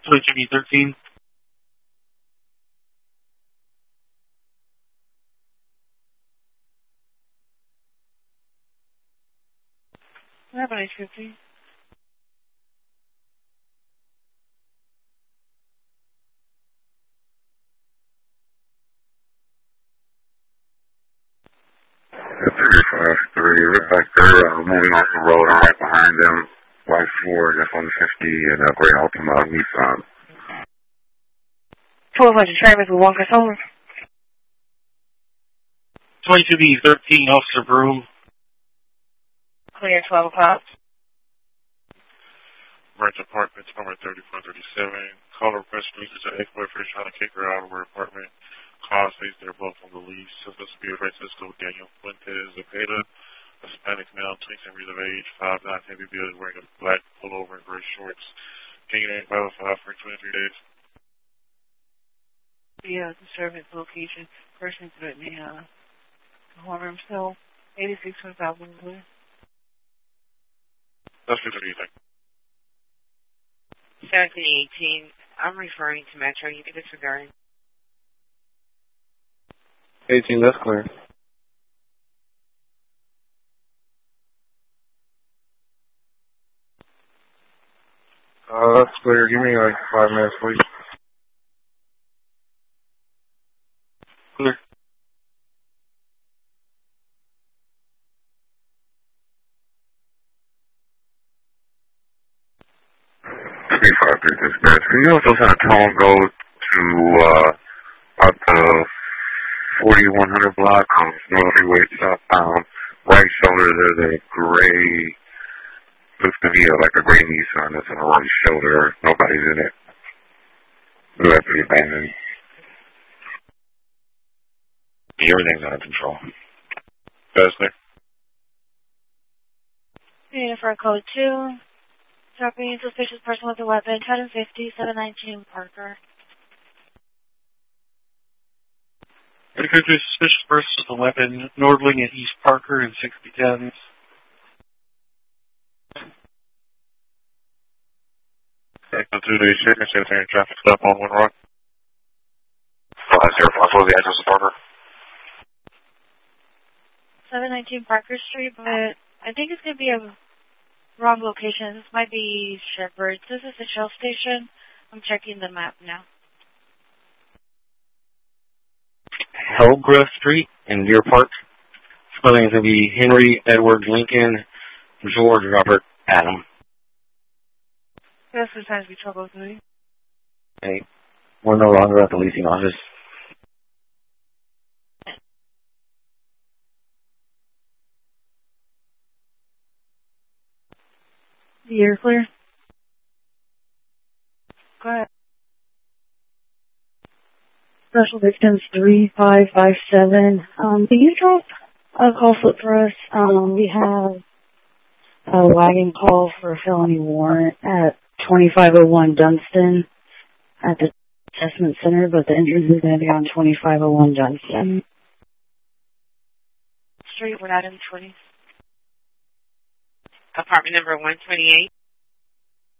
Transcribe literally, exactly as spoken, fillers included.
twenty-two B thirteen. Have an H fifty. thirty-five three, right there, uh, moving off the road. I'm right behind them. Y Ford, F one fifty, and a gray Altima Nissan. twelve hundred traffic with one customer. twenty-two B thirteen, Officer Broom. Clear, twelve o'clock. Branch Apartments, number thirty-four thirty-seven. Call request releases an ex-boyfriend trying to kick her out of her apartment. Car stays there both on the lease. Supposed to be a Francisco Daniel Fuentes Zepeda, a Hispanic male, twenty-seven years of age, five nine, heavy build, wearing a black pullover and gray shorts. Hanging in five oh five for twenty-three days. Yeah, the service location. Person threatening uh, to harm himself. eighty-six thousand. That's what you think. seventeen eighteen. I'm referring to Metro. You can disregard. eighteen, that's clear. Uh, that's clear. Give me like five minutes, please. Clear. thirty-five three dispatch. Can you also send a tone go to, uh, about the forty-one hundred block on North Freeway southbound, right shoulder, there's a gray, looks to be a, like a gray Nissan that's on the right shoulder. Nobody's in it. That's pretty abandoned. Everything's under control. That's there. Unit for code two. Dropping suspicious person with a weapon. ten fifty, seven nineteen Parker. Because there's suspicious person with a weapon, Nordling at East Parker and sixty tens. Echo two days second, sanitary traffic stop on One Rock. five zero five, what was the address of Parker? seven nineteen Parker Street, but I think it's going to be a wrong location. This might be Shepherd. This is the Shell station. I'm checking the map now. Helgra Street in Deer Park. Spelling is going to be Henry Edward Lincoln George Robert Adam. This is time to be trouble with me. Hey, we're no longer at the leasing office. You're clear. Go ahead. Special victims three five five seven. Um, can you drop a call slip for us? Um, we have a wagon call for a felony warrant at twenty-five oh one Dunston at the assessment center, but the entrance is going to be on twenty-five oh one Dunston Street. We're not in twenty. Apartment number one twenty-eight.